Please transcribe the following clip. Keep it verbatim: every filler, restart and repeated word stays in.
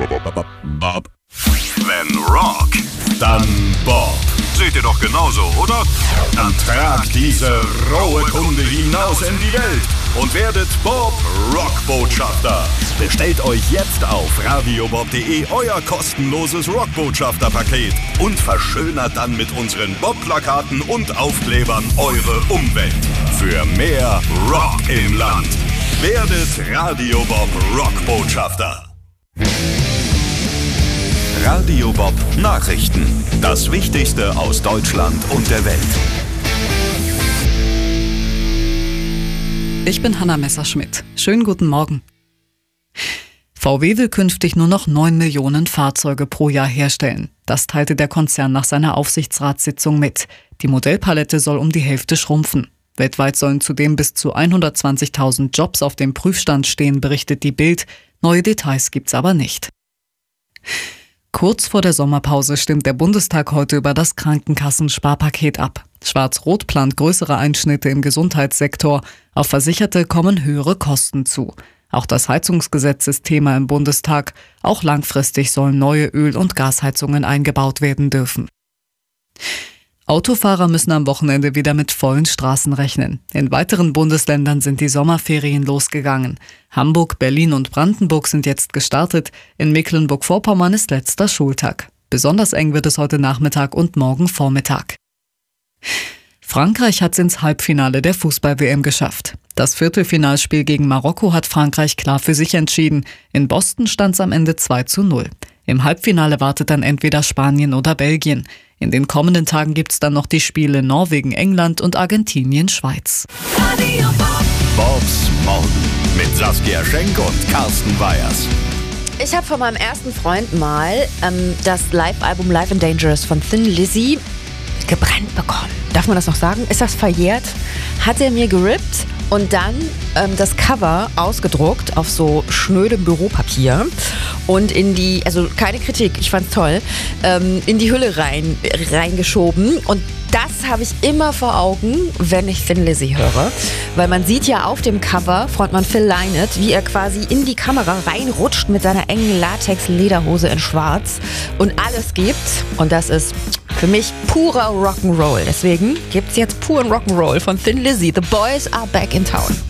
Bob. Wenn Rock, dann Bob. Seht ihr doch genauso, oder? Dann tragt diese rohe Kunde hinaus in die Welt und werdet Bob Rockbotschafter. Bestellt euch jetzt auf radiobob punkt de euer kostenloses Rockbotschafter-Paket und verschönert dann mit unseren Bob-Plakaten und Aufklebern eure Umwelt. Für mehr Rock im Land. Werdet Radio Bob Rockbotschafter. Radio Bob Nachrichten. Das Wichtigste aus Deutschland und der Welt. Ich bin Hanna Messerschmidt. Schönen guten Morgen. V W will künftig nur noch neun Millionen Fahrzeuge pro Jahr herstellen. Das teilte der Konzern nach seiner Aufsichtsratssitzung mit. Die Modellpalette soll um die Hälfte schrumpfen. Weltweit sollen zudem bis zu hundertzwanzigtausend Jobs auf dem Prüfstand stehen, berichtet die Bild. Neue Details gibt's aber nicht. Kurz vor der Sommerpause stimmt der Bundestag heute über das Krankenkassensparpaket ab. Schwarz-Rot plant größere Einschnitte im Gesundheitssektor. Auf Versicherte kommen höhere Kosten zu. Auch das Heizungsgesetz ist Thema im Bundestag. Auch langfristig sollen neue Öl- und Gasheizungen eingebaut werden dürfen. Autofahrer müssen am Wochenende wieder mit vollen Straßen rechnen. In weiteren Bundesländern sind die Sommerferien losgegangen. Hamburg, Berlin und Brandenburg sind jetzt gestartet. In Mecklenburg-Vorpommern ist letzter Schultag. Besonders eng wird es heute Nachmittag und morgen Vormittag. Frankreich hat es ins Halbfinale der Fußball-W M geschafft. Das Viertelfinalspiel gegen Marokko hat Frankreich klar für sich entschieden. In Boston stand es am Ende zwei zu null. Im Halbfinale wartet dann entweder Spanien oder Belgien. In den kommenden Tagen gibt es dann noch die Spiele Norwegen, England und Argentinien, Schweiz. Bobs Morgen mit Saskia Schenk und Carsten Weyers. Ich habe von meinem ersten Freund mal ähm, das Live-Album Live and Dangerous von Thin Lizzy gebrannt bekommen. Darf man das noch sagen? Ist das verjährt? Hat er mir gerippt und dann ähm, das Cover ausgedruckt auf so schnödem Büropapier und in die, also keine Kritik, ich fand's toll, ähm, in die Hülle rein, reingeschoben. Und das habe ich immer vor Augen, wenn ich Thin Lizzy höre. Weil man sieht ja auf dem Cover, Frontmann Phil Lynott, wie er quasi in die Kamera reinrutscht mit seiner engen Latex-Lederhose in schwarz und alles gibt. Und das ist für mich purer Rock'n'Roll. Deswegen gibt's jetzt puren Rock'n'Roll von Thin Lizzy. The Boys are back in town.